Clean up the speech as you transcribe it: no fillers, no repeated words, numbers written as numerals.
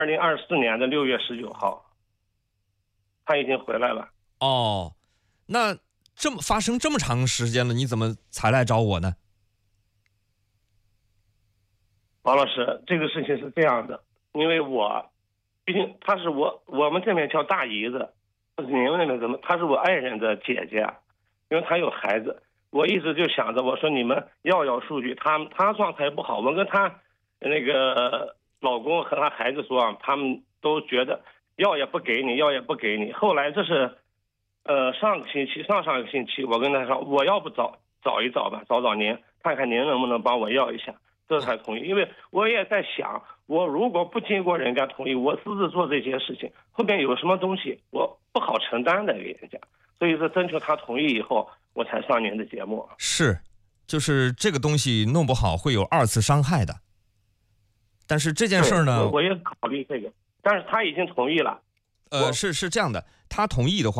2024年的6月19号，他已经回来了。 哦，那发生这么长时间了，你怎么才来找我呢？ 王老师，这个事情是这样的，因为毕竟她是我们这边叫大姨子，你们那边怎么？她是我爱人的姐姐，因为她有孩子。我一直就想着，我说你们要数据，她状态不好，我跟她那个老公和她孩子说，他们都觉得药也不给你，药也不给你。后来这是上个星期，我跟她说，我要不找一找吧，找您，看看您能不能帮我要一下。这才同意，因为我也在想，我如果不经过人家同意，我私自做这些事情，后面有什么东西我不好承担的给人家，所以说征求他同意以后，我才上您的节目。 是，就是这个东西弄不好会有2次伤害的。但是这件事呢， 我也考虑这个，但是他已经同意了。 是这样的，他同意的话。